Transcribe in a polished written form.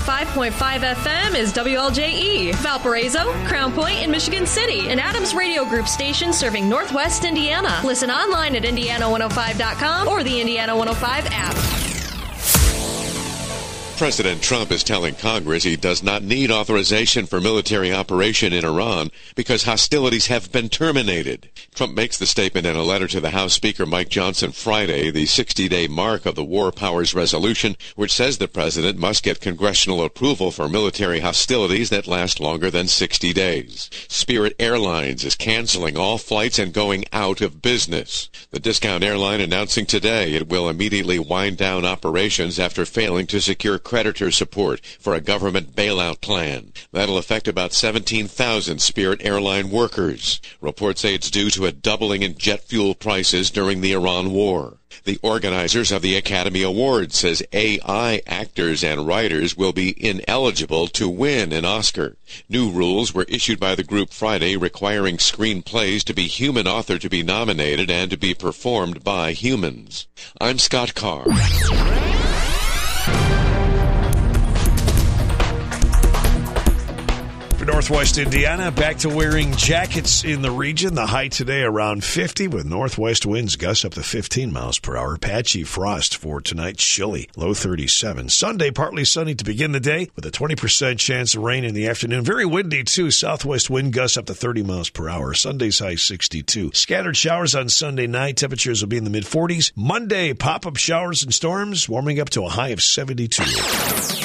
105.5 FM is WLJE, Valparaiso, Crown Point, and Michigan City, an Adams Radio Group station serving Northwest Indiana. Listen online at Indiana105.com or the Indiana 105 app. President Trump is telling Congress he does not need authorization for military operation in Iran because hostilities have been terminated. Trump makes the statement in a letter to the House Speaker Mike Johnson Friday, the 60-day mark of the War Powers Resolution, which says the president must get congressional approval for military hostilities that last longer than 60 days. Spirit Airlines is canceling all flights and going out of business. The discount airline announcing today it will immediately wind down operations after failing to secure creditor support for a government bailout plan. That'll affect about 17,000 Spirit Airline workers. Reports say it's due to a doubling in jet fuel prices during the Iran war. The organizers of the Academy Awards says AI actors and writers will be ineligible to win an Oscar. New rules were issued by the group Friday requiring screenplays to be human author to be nominated and to be performed by humans. I'm Scott Carr. For Northwest Indiana, back to wearing jackets in the region. The high today around 50 with northwest winds gusts up to 15 miles per hour. Patchy frost for tonight, chilly, low 37. Sunday, partly sunny to begin the day with a 20% chance of rain in the afternoon. Very windy, too. Southwest wind gusts up to 30 miles per hour. Sunday's high 62. Scattered showers on Sunday night. Temperatures will be in the mid-40s. Monday, pop-up showers and storms, warming up to a high of 72.